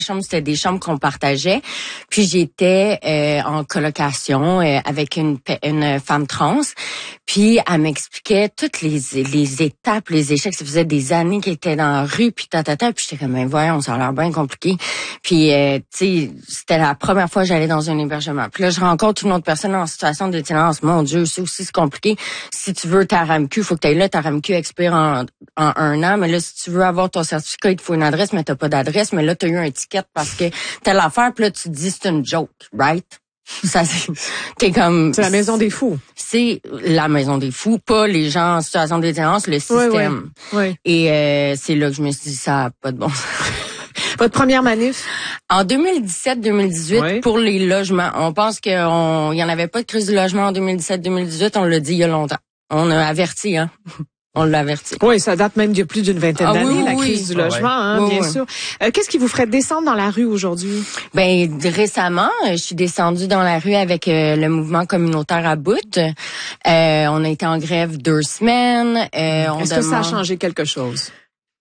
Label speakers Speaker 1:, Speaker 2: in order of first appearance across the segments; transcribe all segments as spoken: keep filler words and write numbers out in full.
Speaker 1: chambre, c'était des chambres qu'on partageait. Puis j'étais euh, en colocation euh, avec une une femme trans. Puis elle m'expliquait toutes les les étapes, les échecs. Ça faisait des années qu'elle était dans la rue, puis tatata. Puis j'étais comme, ben voyons, ça a l'air bien compliqué. Puis euh, tu sais, c'était la première fois que j'allais dans un hébergement. Puis là, je rencontre une autre personne en situation de détenance. Mon Dieu, c'est aussi c'est compliqué. Si tu veux ta R A M Q, faut que tu ailles là. Ta R A M Q expire en, en un an. Mais là, si tu veux avoir ton certificat, il te faut une adresse, mais t'as pas d'adresse. Mais là, t'as eu un ticket parce que t'as l'affaire. Puis là, tu te dis c'est une joke, right? Ça, c'est, t'es comme.
Speaker 2: C'est la maison des fous.
Speaker 1: C'est la maison des fous, pas les gens en situation de détenance, le système.
Speaker 2: Oui, oui. Oui.
Speaker 1: Et euh, c'est là que je me suis dit, ça a pas de bon sens.
Speaker 2: Votre première manif?
Speaker 1: En deux mille dix-sept deux mille dix-huit, oui. Pour les logements. On pense qu'il y en avait pas de crise du logement en deux mille dix-sept deux mille dix-huit, on l'a dit il y a longtemps. On a averti, hein. On l'a averti.
Speaker 2: Oui, ça date même de plus d'une vingtaine
Speaker 1: ah,
Speaker 2: d'années,
Speaker 1: oui,
Speaker 2: la
Speaker 1: oui,
Speaker 2: crise
Speaker 1: oui.
Speaker 2: du logement,
Speaker 1: ah,
Speaker 2: hein,
Speaker 1: oui,
Speaker 2: bien
Speaker 1: oui.
Speaker 2: sûr. Euh, qu'est-ce qui vous ferait descendre dans la rue aujourd'hui?
Speaker 1: Ben récemment, je suis descendue dans la rue avec euh, le mouvement communautaire à bout. Euh, on a été en grève deux semaines. Euh, on
Speaker 2: Est-ce
Speaker 1: demande...
Speaker 2: que ça a changé quelque chose?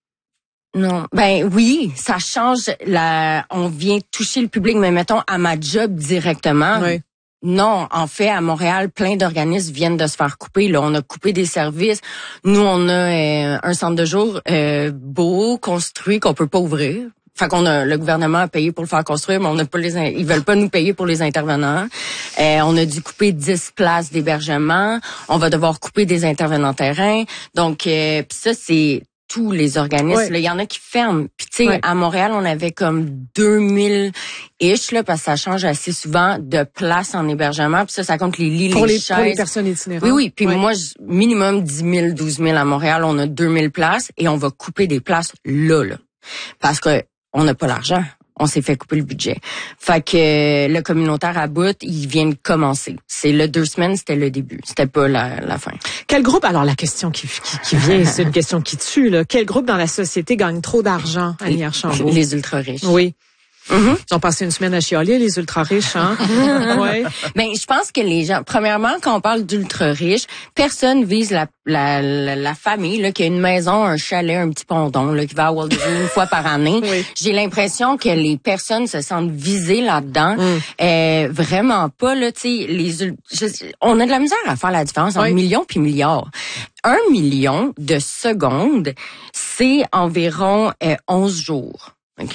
Speaker 1: Non, ben oui, ça change. La, on vient toucher le public, mais mettons à ma job directement.
Speaker 2: Oui.
Speaker 1: Non, en fait, à Montréal, plein d'organismes viennent de se faire couper. Là, on a coupé des services. Nous, on a euh, un centre de jour euh, beau, construit, qu'on peut pas ouvrir. Fait qu'on a le gouvernement a payé pour le faire construire, mais on n'a pas les, ils veulent pas nous payer pour les intervenants. Euh, on a dû couper dix places d'hébergement. On va devoir couper des intervenants terrain. Donc, euh, pis ça, c'est tous les organismes.
Speaker 2: Ouais.
Speaker 1: Là, il y en a qui ferment. Puis tu sais,
Speaker 2: ouais.
Speaker 1: À Montréal, on avait comme deux mille ish là, parce que ça change assez souvent de places en hébergement. Puis ça, ça compte les lits,
Speaker 2: pour
Speaker 1: les,
Speaker 2: les
Speaker 1: chaises.
Speaker 2: Pour les personnes itinérantes.
Speaker 1: Oui, oui. Puis
Speaker 2: ouais.
Speaker 1: moi, minimum dix mille, douze mille à Montréal, on a deux mille places et on va couper des places là, là, parce que on n'a pas l'argent. On s'est fait couper le budget. Fait que euh, le communautaire à bout, il vient de commencer. C'est le deux semaines, c'était le début. C'était pas la, la fin.
Speaker 2: Quel groupe, alors la question qui, qui, qui vient, c'est une question qui tue, là. Quel groupe dans la société gagne trop d'argent, Annie Archambault?
Speaker 1: Les ultra-riches.
Speaker 2: Oui.
Speaker 1: Mm-hmm.
Speaker 2: Ils ont passé une semaine à chialer, les ultra-riches, hein? ouais.
Speaker 1: Ben, je pense que les gens, premièrement, quand on parle d'ultra-riches, personne vise la, la, la, la famille, là, qui a une maison, un chalet, un petit ponton, là, qui va à Walt Disney une fois par année.
Speaker 2: Oui.
Speaker 1: J'ai l'impression que les personnes se sentent visées là-dedans.
Speaker 2: Mm.
Speaker 1: Euh, vraiment pas, là, tu sais, les, je, on a de la misère à faire la différence entre
Speaker 2: oui.
Speaker 1: millions puis milliards. Un million de secondes, c'est environ euh, onze jours. OK?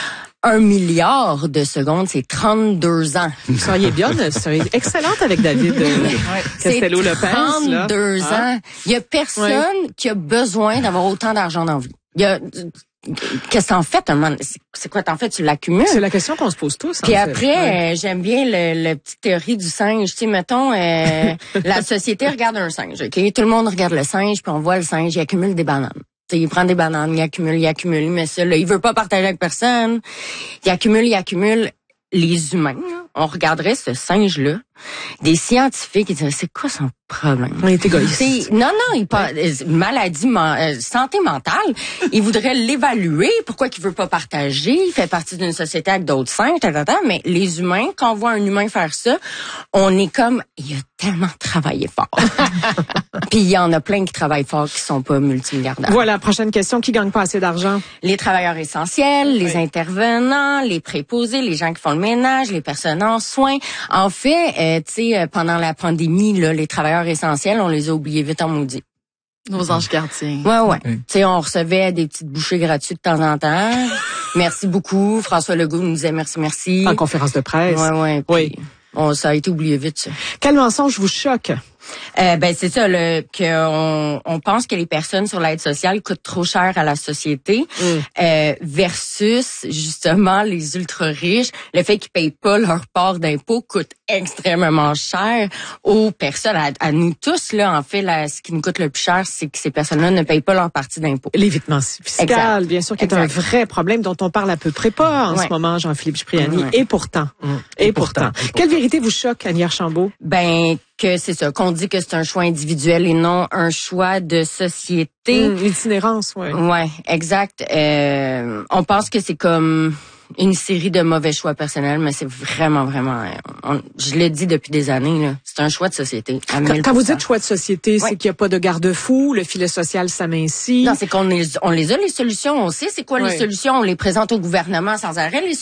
Speaker 1: Un milliard de secondes, c'est trente-deux ans.
Speaker 2: Vous seriez bien, vous seriez excellente avec David euh, Castello-Lopez.
Speaker 1: trente-deux
Speaker 2: là.
Speaker 1: ans.
Speaker 2: Hein?
Speaker 1: Il y a personne
Speaker 2: ouais.
Speaker 1: qui a besoin d'avoir autant d'argent dans la vie. Il y a... Qu'est-ce que t'en fais? C'est quoi t'en fais? Tu l'accumules?
Speaker 2: C'est la question qu'on se pose tous.
Speaker 1: Puis
Speaker 2: en
Speaker 1: après,
Speaker 2: fait. ouais.
Speaker 1: euh, j'aime bien le, le petite théorie du singe. Tu sais, mettons, euh, la société regarde un singe, OK? Tout le monde regarde le singe, puis on voit le singe, il accumule des bananes. T'sais, il prend des bananes, il accumule, il accumule, mais ça, là, il veut pas partager avec personne. Il accumule, il accumule. Les humains, là, on regarderait ce singe-là, des scientifiques, ils diraient, c'est quoi son problème?
Speaker 2: On est égoïste.
Speaker 1: Non, non, il pas maladie, euh, santé mentale. Il voudrait l'évaluer. Pourquoi qu'il veut pas partager? Il fait partie d'une société avec d'autres singes, tata, mais les humains, quand on voit un humain faire ça, on est comme, il a tellement travaillé fort. Puis il y en a plein qui travaillent fort qui sont pas multimilliardaires.
Speaker 2: Voilà, prochaine question. Qui gagne pas assez d'argent? Les
Speaker 1: travailleurs essentiels, les
Speaker 2: oui.
Speaker 1: intervenants, les préposés, les gens qui font le ménage, les personnes en soins. En fait, euh, tu sais, pendant la pandémie, là, les travailleurs essentiels, on les a oubliés vite en maudit.
Speaker 3: Nos anges gardiens.
Speaker 1: Ouais, ouais. Oui. Tu sais, on recevait des petites bouchées gratuites de temps en temps. Merci beaucoup. François Legault nous disait merci, merci.
Speaker 2: En conférence de presse.
Speaker 1: Ouais, ouais.
Speaker 2: Oui.
Speaker 1: On, ça a été oublié vite, ça.
Speaker 2: Quel mensonge vous choque?
Speaker 1: Euh, ben c'est ça, le qu'on on pense que les personnes sur l'aide sociale coûtent trop cher à la société, mm. euh, versus justement les ultra riches. Le fait qu'ils payent pas leur part d'impôt coûte extrêmement cher aux personnes, à, à nous tous là. En fait, là, ce qui nous coûte le plus cher, c'est que ces personnes-là ne payent pas leur partie d'impôt.
Speaker 2: L'évitement fiscal, exact. Bien sûr, qui est exact. Un vrai problème dont on parle à peu près pas en ouais. ce moment, Jean-Philippe Cipriani. Ouais. Et pourtant, mm. et, et pourtant. pourtant, quelle vérité vous choque, Annie Archambault?
Speaker 1: Ben que c'est ça, qu'on dit que c'est un choix individuel et non un choix de société.
Speaker 2: Mmh, l'itinérance, ouais.
Speaker 1: Ouais, exact. Euh, on pense que c'est comme une série de mauvais choix personnels, mais c'est vraiment, vraiment, on, je l'ai dit depuis des années, là, c'est un choix de société. À
Speaker 2: quand, quand vous dites choix de société,
Speaker 1: oui.
Speaker 2: c'est qu'il n'y a pas de garde-fou, le filet social s'amincit.
Speaker 1: Non, c'est qu'on les, on les a, les solutions, on sait c'est quoi oui. les solutions, on les présente au gouvernement sans arrêt, les